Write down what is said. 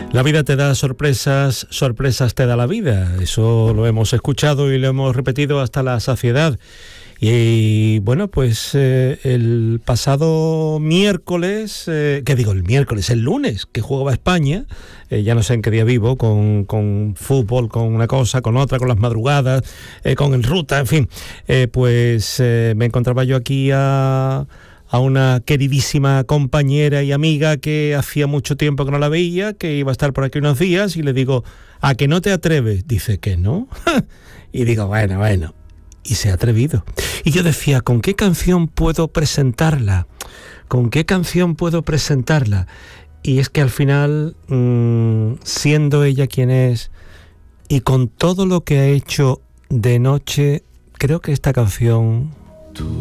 La vida te da sorpresas, sorpresas te da la vida. Eso lo hemos escuchado y lo hemos repetido hasta la saciedad. Y bueno, pues el pasado miércoles, el lunes, que jugaba España, ya no sé en qué día vivo, con fútbol, con una cosa, con otra, con las madrugadas, con el ruta, en fin, me encontraba yo aquí a una queridísima compañera y amiga que hacía mucho tiempo que no la veía, que iba a estar por aquí unos días, y le digo, ¿a que no te atreves? Dice que no. Y digo, bueno. Y se ha atrevido. Y yo decía, ¿con qué canción puedo presentarla? ¿Con qué canción puedo presentarla? Y es que al final, siendo ella quien es, y con todo lo que ha hecho de noche, creo que esta canción